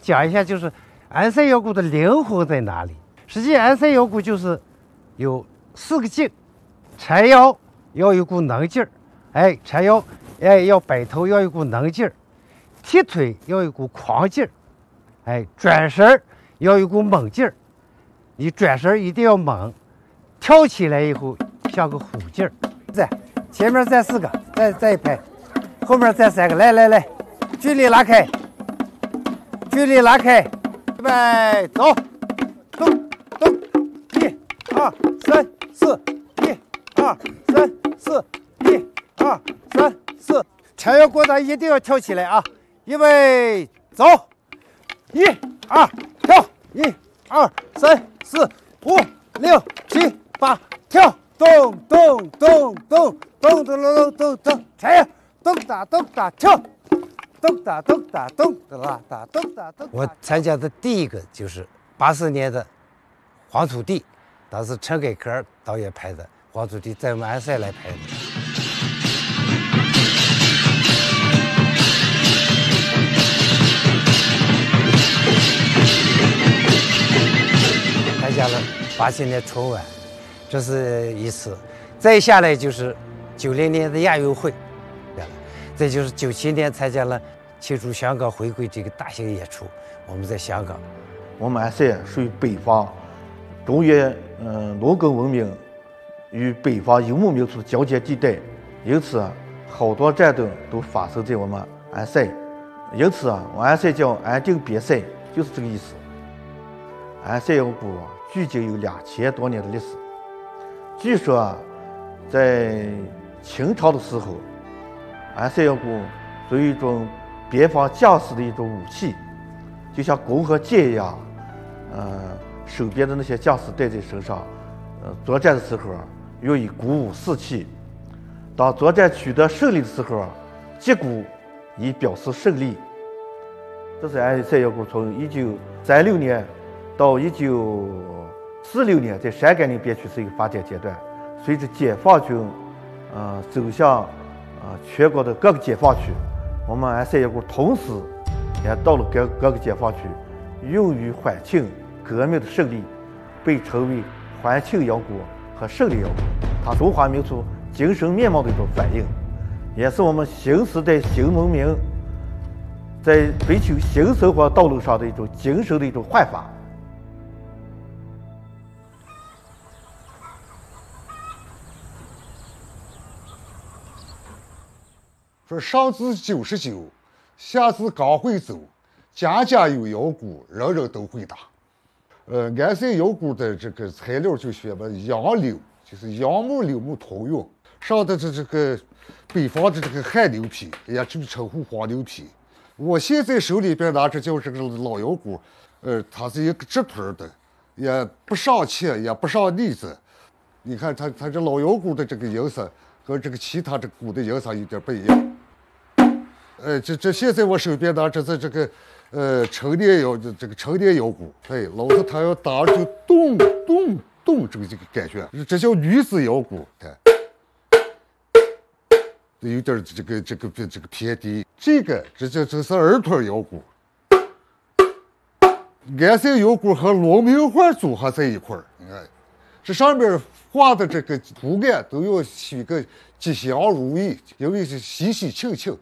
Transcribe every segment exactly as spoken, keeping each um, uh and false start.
讲一下，就是鞍山腰鼓的灵魂在哪里。实际鞍山腰鼓就是有四个劲：缠腰要有股能劲儿，哎，缠腰，哎，要摆头要有股能劲儿；踢腿要有股狂劲儿，哎，转身要有股猛劲儿。你转身一定要猛，跳起来以后像个虎劲儿。在前面站四个，再再一排，后面站三个，来来来，距离拉开，距离拉开，预备走，动动，一二三四，一二三四，一二三四，缠腰过掌一定要跳起来啊！预备走，一二跳，一二三四五六七八，跳，动动动动动动动动动，缠腰，动打动打跳。咚打咚打咚打打咚打咚。我参加的第一个就是八四年的黄土地，当时陈凯歌导演拍的黄土地，在我们鞍山来拍的。参加了八七年春晚，这是一次，再下来就是九零年的亚运会。再就是九七年参加了庆祝香港回归这个大型演出，我们在香港。 我们鞍山属于北方，中原嗯农耕文明与北方游牧民族的交界地带，因此啊，好多战争都发生在我们鞍山。因此啊，我鞍山叫安定边塞，就是这个意思。鞍山腰鼓距今有两千多年的历史。据说啊，在清朝的时候，鞍山腰鼓作为一种边防将士的一种武器，就像弓和箭一样，呃，手边的那些将士带在身上，呃，作战的时候用以鼓舞士气。当作战取得胜利的时候，击鼓以表示胜利。这是鞍山腰鼓从一九三六年到一九四六年在陕甘宁边区是一个发展阶段。随着解放军，呃，走向啊，全国的各个解放区，我们鞍山腰鼓同时也到了各各个解放区，用于欢庆革命的胜利，被称为欢庆腰鼓和胜利腰鼓。它中华民族精神面貌的一种反映，也是我们新时代新文明在追求新生活道路上的一种精神的一种焕发。 说上至九十九，下至刚会走，家家有腰鼓，人人都会打。呃，鞍山腰鼓的这个材料就选了杨柳，就是杨木、柳木通用，上的这这个北方的这个旱牛皮，也就称呼黄牛皮。我现在手里边拿着叫这个老腰鼓，呃，它是一个直腿的，也不上切，也不上腻子。你看它它这老腰鼓的这个颜色和这个其他这鼓的颜色有点不一样。呃，这这现在我手边拿着这这个，呃，成年腰这个成年腰鼓，哎，老子他要打就咚咚咚这个这个感觉，这叫女子腰鼓，看，有点这个这个这个偏低。这个这这这是二腿腰鼓，鞍山腰鼓和龙鸣画组合在一块儿，你看，这上面画的这个图案都要取个吉祥如意，因为是喜喜庆庆。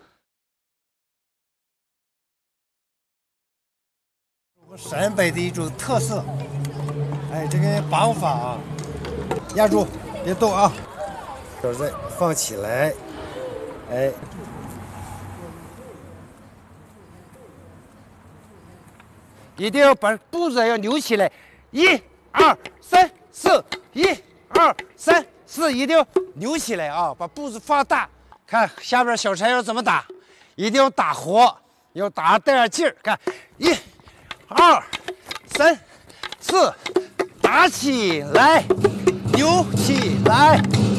陕北的一种特色，哎，这个绑法啊，压住，别动啊，手再放起来，哎，一定要把步子要扭起来，一二三四，一二三四，一定要扭起来啊，把步子放大，看下边小柴要怎么打，一定要打活，要打带上劲儿，看一。二、三、四，打起来，扭起来。